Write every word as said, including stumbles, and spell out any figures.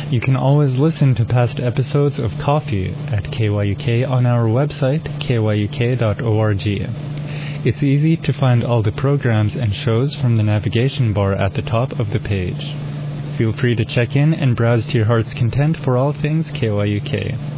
You can always listen to past episodes of Coffee at K Y U K on our website, k y u k dot org. It's easy to find all the programs and shows from the navigation bar at the top of the page. Feel free to check in and browse to your heart's content for all things K Y U K.